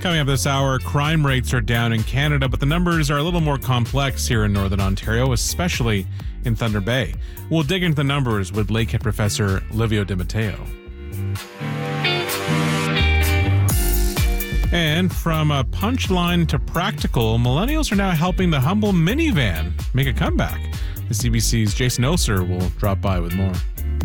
Coming up this hour, crime rates are down in Canada, but the numbers are a little more complex here in Northern Ontario, especially in Thunder Bay. We'll dig into the numbers with Lakehead professor Livio Di Matteo. And from a punchline to practical, millennials are now helping the humble minivan make a comeback. The CBC's Jason Oser will drop by with more.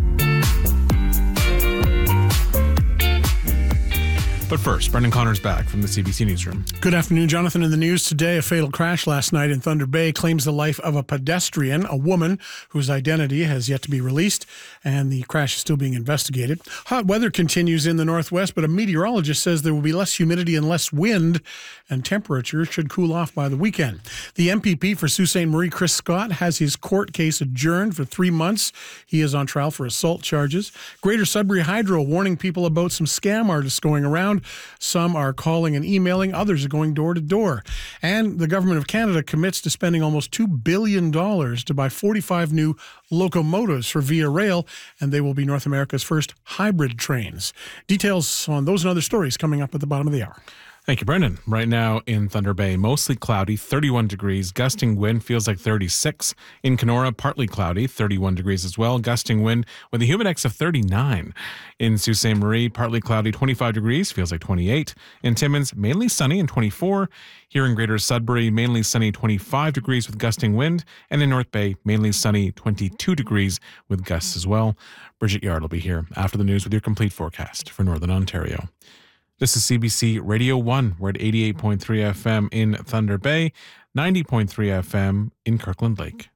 But first, Brendan Connor's back from the CBC Newsroom. Good afternoon, Jonathan. In the news today, a fatal crash last night in Thunder Bay claims the life of a pedestrian, a woman whose identity has yet to be released, and the crash is still being investigated. Hot weather continues in the northwest, but a meteorologist says there will be less humidity and less wind, and temperatures should cool off by the weekend. The MPP for Sault Ste. Marie, Chris Scott, has his court case adjourned for 3 months. He is on trial for assault charges. Greater Sudbury Hydro warning people about some scam artists going around. Some are calling and emailing, others are going door to door. And the Government of Canada commits to spending almost $2 billion to buy 45 new locomotives for Via Rail, and they will be North America's first hybrid trains. Details on those and other stories coming up at the bottom of the hour. Thank you, Brendan. Right now in Thunder Bay, mostly cloudy, 31 degrees. Gusting wind feels like 36. In Kenora, partly cloudy, 31 degrees as well. Gusting wind with a humid index of 39. In Sault Ste. Marie, partly cloudy, 25 degrees, feels like 28. In Timmins, mainly sunny and 24. Here in Greater Sudbury, mainly sunny, 25 degrees with gusting wind. And in North Bay, mainly sunny, 22 degrees with gusts as well. Bridget Yard will be here after the news with your complete forecast for Northern Ontario. This is CBC Radio 1. We're at 88.3 FM in Thunder Bay, 90.3 FM in Kirkland Lake.